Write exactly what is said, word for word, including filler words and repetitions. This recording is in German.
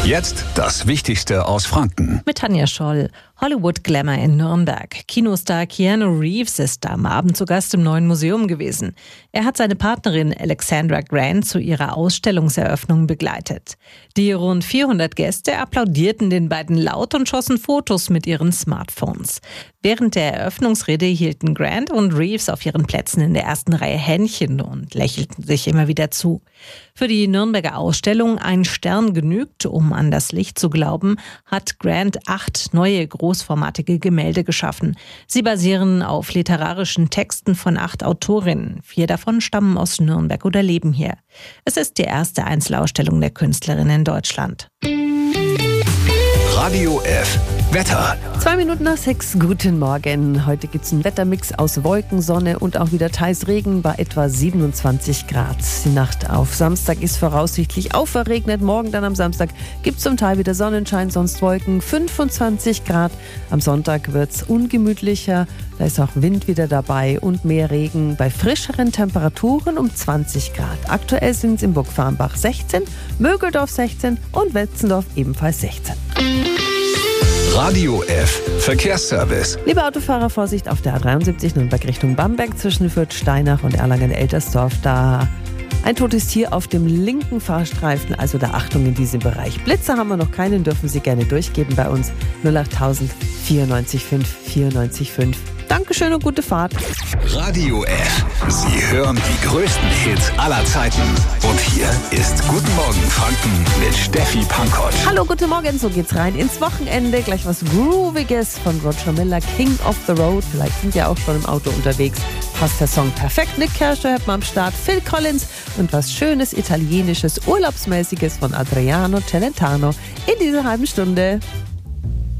Jetzt das Wichtigste aus Franken. Mit Tanja Scholl. Hollywood Glamour in Nürnberg. Kinostar Keanu Reeves ist am Abend zu Gast im Neuen Museum gewesen. Er hat seine Partnerin Alexandra Grant zu ihrer Ausstellungseröffnung begleitet. Die rund vierhundert Gäste applaudierten den beiden laut und schossen Fotos mit ihren Smartphones. Während der Eröffnungsrede hielten Grant und Reeves auf ihren Plätzen in der ersten Reihe Händchen und lächelten sich immer wieder zu. Für die Nürnberger Ausstellung Ein Stern genügt, um an das Licht zu glauben, hat Grant acht neue großformatige Gemälde geschaffen. Sie basieren auf literarischen Texten von acht Autorinnen. Vier davon stammen aus Nürnberg oder leben hier. Es ist die erste Einzelausstellung der Künstlerin in Deutschland. Radio F. Wetter. Zwei Minuten nach sechs, guten Morgen. Heute gibt es einen Wettermix aus Wolken, Sonne und auch wieder teils Regen bei etwa siebenundzwanzig Grad. Die Nacht auf Samstag ist voraussichtlich auch verregnet. Morgen dann am Samstag gibt es zum Teil wieder Sonnenschein, sonst Wolken, fünfundzwanzig Grad. Am Sonntag wird es ungemütlicher, da ist auch Wind wieder dabei und mehr Regen bei frischeren Temperaturen um zwanzig Grad. Aktuell sind es in Burgfarrnbach sechzehn, Mögeldorf sechzehn und Wetzendorf ebenfalls sechzehn. Radio F. Verkehrsservice. Liebe Autofahrer, Vorsicht auf der A dreiundsiebzig Nürnberg Richtung Bamberg zwischen Fürth, Steinach und Erlangen-Eltersdorf. Da ein totes Tier auf dem linken Fahrstreifen, also da Achtung in diesem Bereich. Blitzer haben wir noch keinen, dürfen Sie gerne durchgeben bei uns. null acht tausend vierundneunzig fünf vierundneunzig fünf. Dankeschön und gute Fahrt. Radio F. Sie hören die größten Hits aller Zeiten. Und hier ist Guten Morgen Franken mit Steffi Pankott. Hallo, guten Morgen, so geht's rein ins Wochenende. Gleich was Grooviges von Roger Miller, King of the Road. Vielleicht sind ja auch schon im Auto unterwegs. Passt der Song perfekt. Nick Kershaw hört man am Start, Phil Collins und was Schönes, Italienisches, Urlaubsmäßiges von Adriano Celentano in dieser halben Stunde.